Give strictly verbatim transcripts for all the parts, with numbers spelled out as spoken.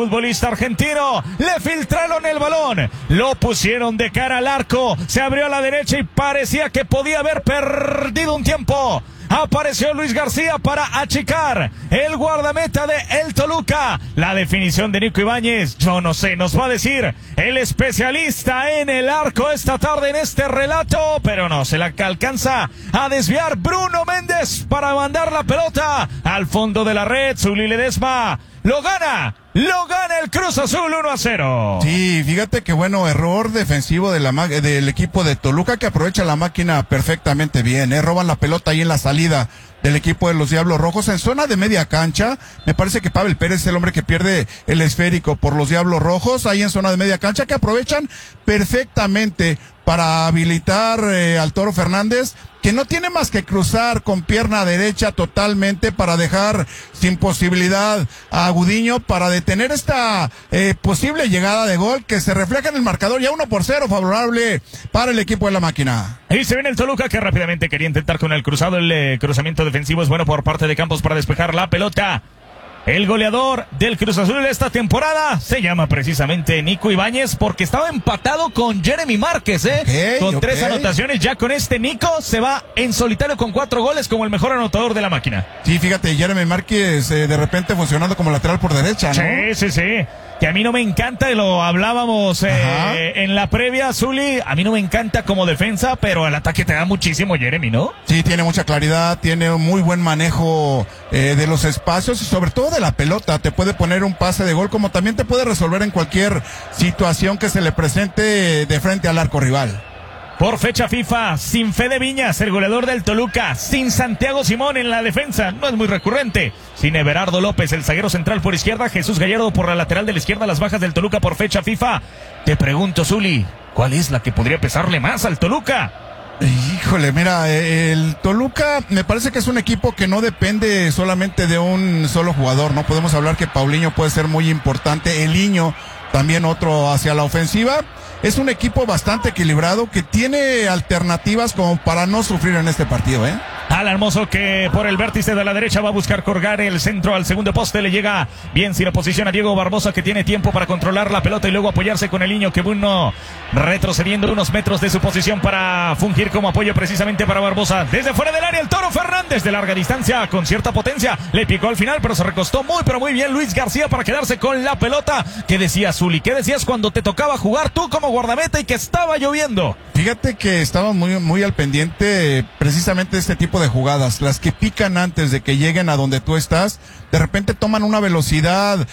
futbolista argentino. Le filtraron el balón, lo pusieron de cara al arco, se abrió a la derecha y parecía que podía haber perdido un tiempo. Apareció Luis García para achicar el guardameta de el Toluca. La definición de Nico Ibáñez, yo no sé, nos va a decir el especialista en el arco esta tarde en este relato, pero no, se la alcanza a desviar Bruno Méndez para mandar la pelota al fondo de la red. Zuli Ledesma lo gana, lo gana el Cruz Azul uno a cero. Sí, fíjate que bueno, error defensivo de la del equipo de Toluca, que aprovecha la máquina perfectamente bien, ¿eh? Roban la pelota ahí en la salida del equipo de los Diablos Rojos en zona de media cancha. Me parece que Pavel Pérez es el hombre que pierde el esférico por los Diablos Rojos, ahí en zona de media cancha, que aprovechan perfectamente para habilitar eh, al Toro Fernández, que no tiene más que cruzar con pierna derecha totalmente para dejar sin posibilidad a Gudiño para detener esta eh, posible llegada de gol que se refleja en el marcador ya uno por cero favorable para el equipo de la máquina. Y se viene el Toluca, que rápidamente quería intentar con el cruzado. El eh, cruzamiento defensivo es bueno por parte de Campos para despejar la pelota. El goleador del Cruz Azul de esta temporada se llama precisamente Nico Ibáñez, porque estaba empatado con Jeremy Márquez, ¿eh? Okay, con okay. tres anotaciones. Ya con este Nico se va en solitario con cuatro goles como el mejor anotador de la máquina. Sí, fíjate, Jeremy Márquez eh, de repente funcionando como lateral por derecha, ¿no? Sí, sí, sí. Que a mí no me encanta, y lo hablábamos eh, en la previa, Zuli, a mí no me encanta como defensa, pero el ataque te da muchísimo Jeremy, ¿no? Sí, tiene mucha claridad, tiene un muy buen manejo eh, de los espacios y sobre todo de la pelota. Te puede poner un pase de gol, como también te puede resolver en cualquier situación que se le presente de frente al arco rival. Por fecha FIFA, sin Fede Viñas, el goleador del Toluca, sin Santiago Simón en la defensa, no es muy recurrente, sin Everardo López, el zaguero central por izquierda, Jesús Gallardo por la lateral de la izquierda, las bajas del Toluca por fecha FIFA. Te pregunto, Zuli, ¿cuál es la que podría pesarle más al Toluca? Híjole, mira, el Toluca me parece que es un equipo que no depende solamente de un solo jugador, ¿no? Podemos hablar que Paulinho puede ser muy importante, Eliño también otro hacia la ofensiva. Es un equipo bastante equilibrado que tiene alternativas como para no sufrir en este partido, ¿eh? Alan Mozo, que por el vértice de la derecha va a buscar colgar el centro al segundo poste, le llega bien sin oposición a Diego Barbosa, que tiene tiempo para controlar la pelota y luego apoyarse con el niño que uno retrocediendo unos metros de su posición para fungir como apoyo precisamente para Barbosa. Desde fuera del área el Toro Fernández de larga distancia con cierta potencia, le picó al final pero se recostó muy pero muy bien Luis García para quedarse con la pelota. ¿Qué decías, Zuli? ¿Qué decías cuando te tocaba jugar tú como guardameta y que estaba lloviendo? Fíjate que estaba muy, muy al pendiente precisamente de este tipo de jugadas, las que pican antes de que lleguen a donde tú estás, de repente toman una velocidad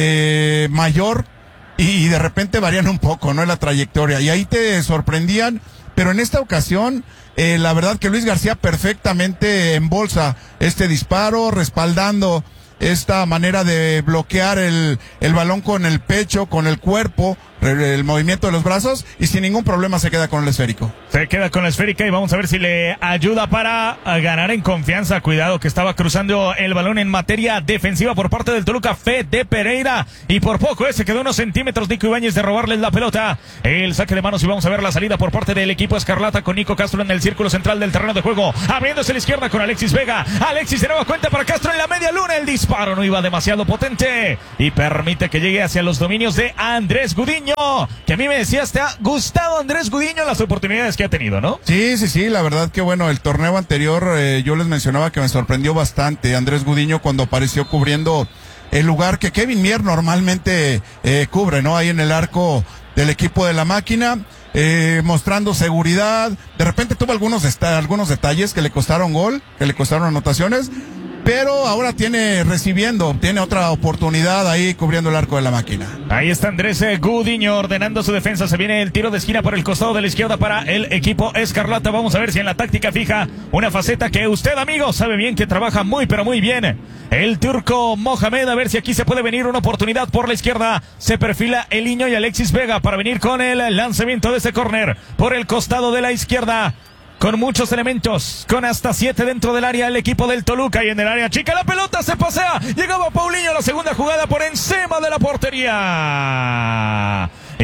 eh, mayor y, y de repente varían un poco, ¿no? En la trayectoria, y ahí te sorprendían, pero en esta ocasión, eh, la verdad que Luis García perfectamente embolsa este disparo, respaldando esta manera de bloquear el, el balón con el pecho, con el cuerpo, el movimiento de los brazos, y sin ningún problema se queda con el esférico. Se queda con la esférica y vamos a ver si le ayuda para ganar en confianza. Cuidado que estaba cruzando el balón en materia defensiva por parte del Toluca, Fede Pereira, y por poco ese quedó unos centímetros Nico Ibáñez de robarles la pelota. El saque de manos y vamos a ver la salida por parte del equipo escarlata con Nico Castro en el círculo central del terreno de juego, abriéndose a la izquierda con Alexis Vega. Alexis de nueva cuenta para Castro en la media luna, el disparo no iba demasiado potente y permite que llegue hacia los dominios de Andrés Gudiño, que a mí me decías, te ha gustado Andrés Gudiño en las oportunidades que ha tenido, ¿no? Sí, sí, sí, la verdad que bueno, el torneo anterior eh, yo les mencionaba que me sorprendió bastante Andrés Gudiño cuando apareció cubriendo el lugar que Kevin Mier normalmente eh, cubre, ¿no? Ahí en el arco del equipo de la máquina, eh, mostrando seguridad. De repente tuvo algunos, algunos detalles que le costaron gol, que le costaron anotaciones, pero ahora tiene recibiendo, tiene otra oportunidad ahí cubriendo el arco de la máquina. Ahí está Andrés Gudiño ordenando su defensa. Se viene el tiro de esquina por el costado de la izquierda para el equipo escarlata. Vamos a ver si en la táctica fija una faceta que usted, amigo, sabe bien que trabaja muy pero muy bien el turco Mohamed. A ver si aquí se puede venir una oportunidad por la izquierda. Se perfila Eliño y Alexis Vega para venir con el lanzamiento de ese córner por el costado de la izquierda. Con muchos elementos, con hasta siete dentro del área el equipo del Toluca, y en el área chica la pelota se pasea, llegaba Paulinho a la segunda jugada por encima de la portería. Y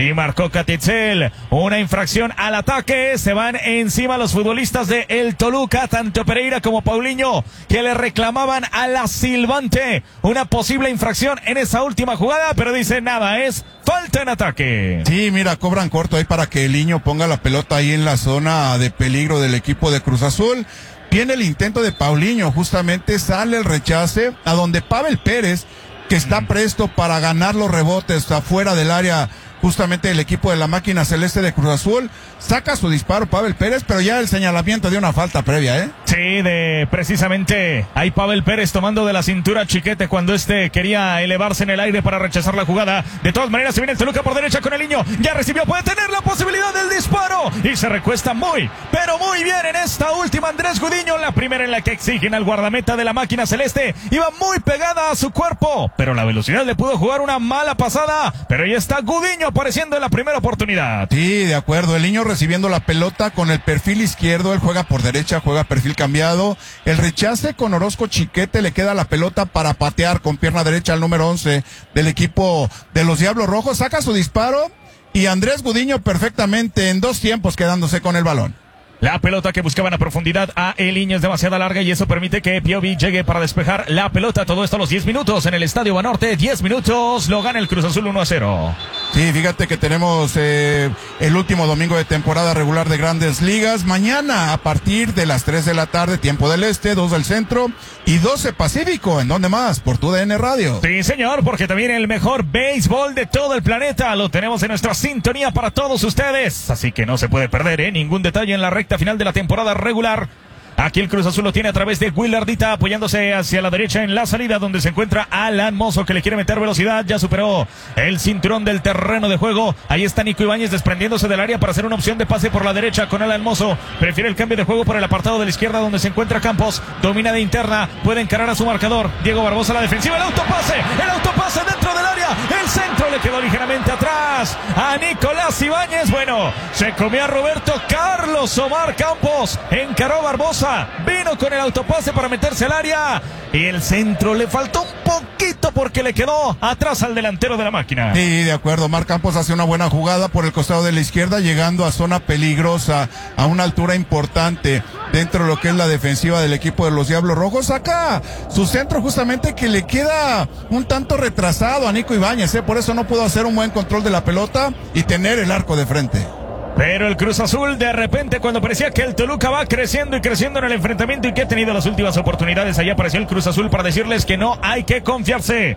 Y marcó Catitzel. Una infracción al ataque. Se van encima los futbolistas de el Toluca, tanto Pereira como Paulinho, que le reclamaban a la silbante una posible infracción en esa última jugada, pero dice nada, es falta en ataque. Sí, mira, cobran corto ahí para que el niño ponga la pelota ahí en la zona de peligro del equipo de Cruz Azul. Viene el intento de Paulinho, justamente sale el rechace a donde Pavel Pérez, que está presto para ganar los rebotes afuera del área, justamente el equipo de la máquina celeste de Cruz Azul, saca su disparo Pavel Pérez, pero ya el señalamiento de una falta previa, ¿eh? Sí, de precisamente ahí Pavel Pérez tomando de la cintura a Chiquete cuando este quería elevarse en el aire para rechazar la jugada. De todas maneras se viene el Toluca por derecha con el niño, ya recibió, puede tener la posibilidad del disparo y se recuesta muy, pero muy bien en esta última Andrés Gudiño, la primera en la que exigen al guardameta de la máquina celeste, iba muy pegada a su cuerpo, pero la velocidad le pudo jugar una mala pasada, pero ahí está Gudiño apareciendo en la primera oportunidad. Sí, de acuerdo, el niño recibiendo la pelota con el perfil izquierdo, él juega por derecha, juega perfil cambiado, el rechace con Orozco Chiquete, le queda la pelota para patear con pierna derecha al número once del equipo de los Diablos Rojos, saca su disparo y Andrés Gudiño perfectamente en dos tiempos quedándose con el balón. La pelota que buscaban a profundidad a el niño es demasiado larga y eso permite que Piovi llegue para despejar la pelota. Todo esto a los diez minutos en el Estadio Banorte. diez minutos, lo gana el Cruz Azul uno a cero. Sí, fíjate que tenemos eh, el último domingo de temporada regular de Grandes Ligas. Mañana a partir de las tres de la tarde, tiempo del este, dos del centro y doce Pacífico. ¿En dónde más? Por tu D N Radio. Sí, señor, porque también el mejor béisbol de todo el planeta lo tenemos en nuestra sintonía para todos ustedes. Así que no se puede perder ¿eh? ningún detalle en la recta final de la temporada regular. Aquí el Cruz Azul lo tiene a través de Willardita, apoyándose hacia la derecha en la salida, donde se encuentra Alan Mozo, que le quiere meter velocidad. Ya superó el cinturón del terreno de juego. Ahí está Nico Ibáñez desprendiéndose del área para hacer una opción de pase por la derecha con Alan Mozo. Prefiere el cambio de juego por el apartado de la izquierda, donde se encuentra Campos. Domina de interna, puede encarar a su marcador. Diego Barbosa a la defensiva, el autopase, el autopase dentro del área. El centro le quedó ligeramente atrás a Nicolás Ibáñez. Bueno, se comió a Roberto Carlos Omar Campos. Encaró Barbosa. Vino con el autopase para meterse al área y el centro le faltó un poquito porque le quedó atrás al delantero de la máquina. Sí, de acuerdo. Omar Campos hace una buena jugada por el costado de la izquierda, llegando a zona peligrosa, a una altura importante dentro de lo que es la defensiva del equipo de los Diablos Rojos. Acá su centro justamente que le queda un tanto retrasado a Nico Ibáñez, ¿eh? Por eso no pudo hacer un buen control de la pelota y tener el arco de frente. Pero el Cruz Azul, de repente, cuando parecía que el Toluca va creciendo y creciendo en el enfrentamiento y que ha tenido las últimas oportunidades, allá apareció el Cruz Azul para decirles que no hay que confiarse.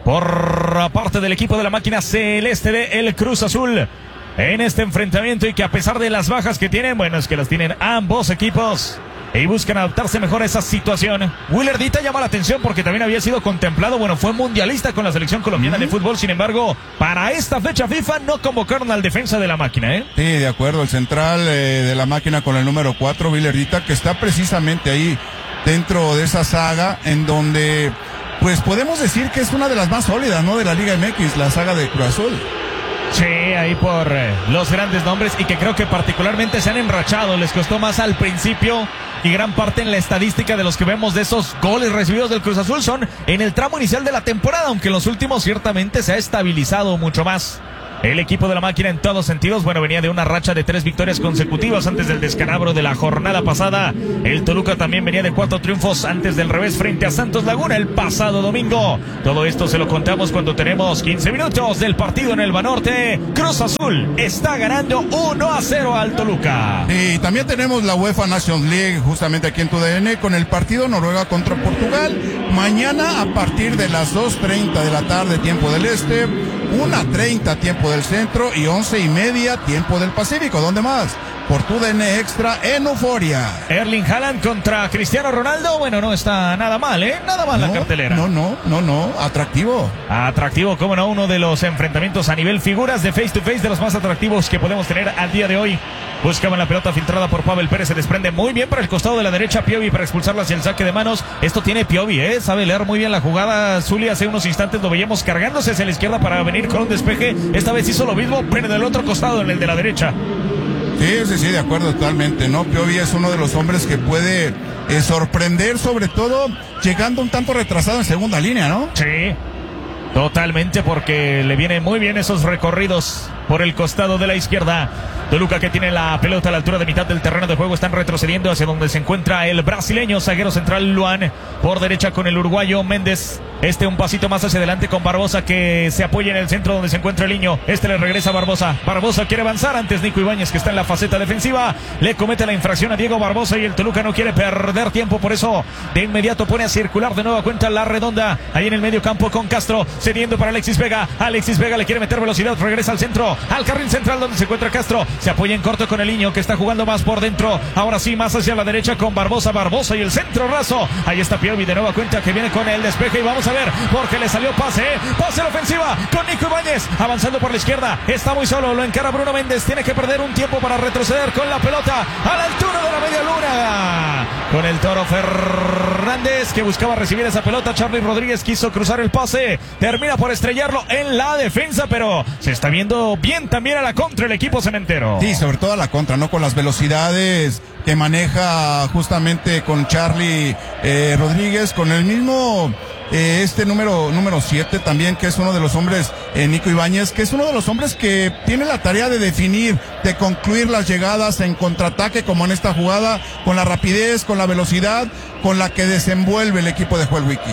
Por parte del equipo de la máquina celeste de el Cruz Azul en este enfrentamiento, y que a pesar de las bajas que tienen, bueno, es que las tienen ambos equipos y buscan adaptarse mejor a esa situación. Willardita llama la atención porque también había sido contemplado, bueno, fue mundialista con la selección colombiana uh-huh. de fútbol, sin embargo, para esta fecha FIFA no convocaron al defensa de la máquina, ¿eh? Sí, de acuerdo, el central eh, de la máquina con el número cuatro, Willardita, que está precisamente ahí dentro de esa saga en donde, pues podemos decir que es una de las más sólidas, ¿no? De la Liga M X, la saga de Cruz Azul. Sí, ahí por eh, los grandes nombres y que creo que particularmente se han enrachado, les costó más al principio y gran parte en la estadística de los que vemos de esos goles recibidos del Cruz Azul son en el tramo inicial de la temporada, aunque en los últimos ciertamente se ha estabilizado mucho más. El equipo de la máquina en todos sentidos, bueno, venía de una racha de tres victorias consecutivas antes del descalabro de la jornada pasada. El Toluca también venía de cuatro triunfos antes del revés frente a Santos Laguna el pasado domingo. Todo esto se lo contamos cuando tenemos quince minutos del partido en el Banorte. Cruz Azul está ganando uno a cero al Toluca. Y también tenemos la UEFA Nations League justamente aquí en tu D N con el partido Noruega contra Portugal. Mañana a partir de las dos treinta de la tarde, tiempo del este, una treinta tiempo del centro y once y media tiempo del Pacífico. ¿Dónde más? Por tu D N Extra en Euforia. Erling Haaland contra Cristiano Ronaldo. Bueno, no está nada mal, ¿eh? Nada mal no, la cartelera. No, no, no, no. Atractivo. Atractivo, como no, uno de los enfrentamientos a nivel figuras de face to face de los más atractivos que podemos tener al día de hoy. Buscaban la pelota filtrada por Pavel Pérez, se desprende muy bien para el costado de la derecha Piovi para expulsarla hacia el saque de manos. Esto tiene Piovi, ¿eh? Sabe leer muy bien la jugada. Zuli hace unos instantes lo veíamos cargándose hacia la izquierda para venir con un despeje. Esta vez hizo lo mismo, pero del otro costado, en el de la derecha. Sí, sí, sí, de acuerdo totalmente, ¿no? Piovi es uno de los hombres que puede eh, sorprender, sobre todo llegando un tanto retrasado en segunda línea, ¿no? Sí. Totalmente, porque le vienen muy bien esos recorridos por el costado de la izquierda. Toluca, que tiene la pelota a la altura de mitad del terreno de juego, están retrocediendo hacia donde se encuentra el brasileño, zaguero central Luan, por derecha con el uruguayo Méndez. Este un pasito más hacia adelante con Barbosa, que se apoya en el centro donde se encuentra el niño. Este le regresa a Barbosa. Barbosa quiere avanzar, antes Nico Ibáñez, que está en la faceta defensiva, le comete la infracción a Diego Barbosa y el Toluca no quiere perder tiempo, por eso de inmediato pone a circular de nueva cuenta la redonda ahí en el medio campo con Castro, cediendo para Alexis Vega. Alexis Vega le quiere meter velocidad, regresa al centro, al carril central donde se encuentra Castro, se apoya en corto con el niño, que está jugando más por dentro, ahora sí más hacia la derecha con Barbosa, Barbosa y el centro raso. Ahí está Piovi de nueva cuenta, que viene con el despeje y vamos a ver, porque le salió pase, ¿eh? Pase a la ofensiva con Nico Ibáñez, avanzando por la izquierda, está muy solo, lo encara Bruno Méndez, tiene que perder un tiempo para retroceder con la pelota a la altura de la media luna, con el Toro Fernández, que buscaba recibir esa pelota. Charly Rodríguez quiso cruzar el pase, termina por estrellarlo en la defensa, pero se está viendo bien también a la contra el equipo cementero. Sí, sobre todo a la contra, ¿no? Con las velocidades que maneja justamente con Charly eh, Rodríguez, con el mismo eh, este número número siete también, que es uno de los hombres, eh, Nico Ibáñez, que es uno de los hombres que tiene la tarea de definir, de concluir las llegadas en contraataque, como en esta jugada, con la rapidez, con la velocidad con la que desenvuelve el equipo de Joel Wiki.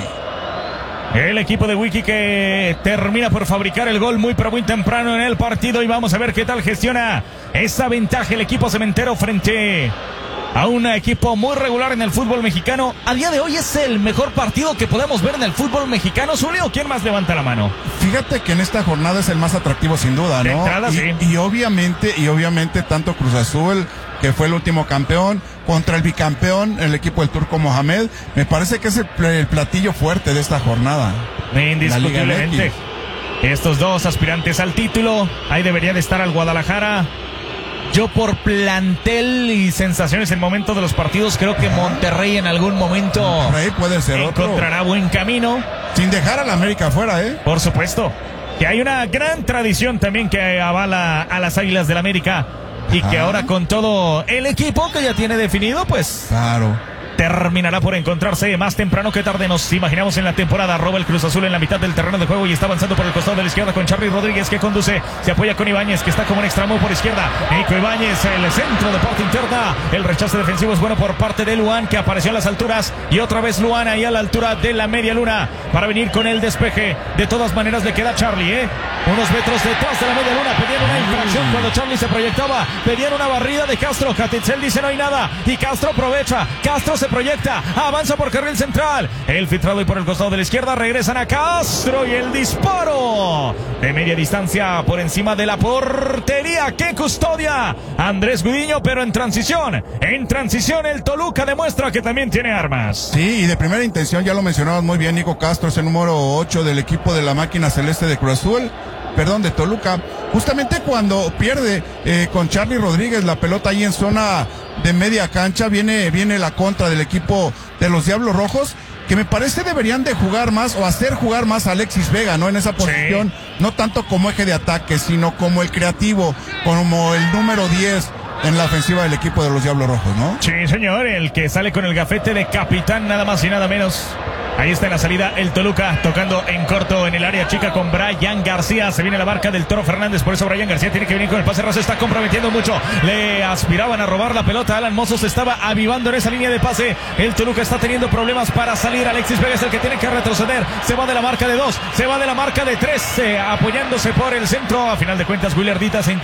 El equipo de Wiki, que termina por fabricar el gol muy pero muy temprano en el partido, y vamos a ver qué tal gestiona esa ventaja el equipo cementero frente a un equipo muy regular en el fútbol mexicano. A día de hoy es el mejor partido que podemos ver en el fútbol mexicano. Zulio, ¿quién más levanta la mano? Fíjate que en esta jornada es el más atractivo sin duda, ¿no? De entrada, y, sí. y obviamente, y obviamente tanto Cruz Azul, que fue el último campeón, contra el bicampeón, el equipo del Turco Mohamed, me parece que es el, el platillo fuerte de esta jornada. Indiscutiblemente. Estos dos aspirantes al título, ahí debería de estar al Guadalajara. Yo, por plantel y sensaciones en el momento de los partidos, creo que Monterrey en algún momento Monterrey puede ser encontrará otro. buen camino. Sin dejar a la América afuera, ¿eh? Por supuesto. Que hay una gran tradición también que avala a las Águilas del América. Y que Ajá. ahora, con todo el equipo que ya tiene definido, pues Claro. terminará por encontrarse más temprano que tarde, nos imaginamos, en la temporada. Roba el Cruz Azul en la mitad del terreno de juego y está avanzando por el costado de la izquierda con Charly Rodríguez, que conduce, se apoya con Ibáñez, que está como un extremo por izquierda. Nico Ibáñez, el centro de parte interna, el rechazo defensivo es bueno por parte de Luan, que apareció a las alturas, y otra vez Luan ahí a la altura de la media luna para venir con el despeje. De todas maneras le queda Charly, ¿eh? Unos metros detrás de la media luna, pedían una infracción cuando Charly se proyectaba, pedían una barrida de Castro. Catitzel dice no hay nada, y Castro aprovecha, Castro se proyecta, avanza por carril central, el filtrado y por el costado de la izquierda, regresan a Castro y el disparo de media distancia por encima de la portería. ¡Qué custodia! Andrés Gudiño, pero en transición, en transición el Toluca demuestra que también tiene armas. Sí, y de primera intención, ya lo mencionabas muy bien, Nico Castro es el número ocho del equipo de la máquina celeste de Cruz Azul, perdón, de Toluca. Justamente cuando pierde eh, con Charly Rodríguez la pelota ahí en zona de media cancha, viene, viene la contra del equipo de los Diablos Rojos, que me parece deberían de jugar más o hacer jugar más a Alexis Vega, ¿no? En esa posición, sí. No tanto como eje de ataque, sino como el creativo, como el número diez en la ofensiva del equipo de los Diablos Rojos, ¿no? Sí, señor, el que sale con el gafete de capitán, nada más y nada menos. Ahí está en la salida el Toluca, tocando en corto en el área chica con Brian García. Se viene la marca del Toro Fernández, por eso Brian García tiene que venir con el pase raso. Está comprometiendo mucho, le aspiraban a robar la pelota. Alan Mozo se estaba avivando en esa línea de pase. El Toluca está teniendo problemas para salir. Alexis Vega es el que tiene que retroceder. Se va de la marca de dos, se va de la marca de tres, eh, apoyándose por el centro. A final de cuentas, Willardita se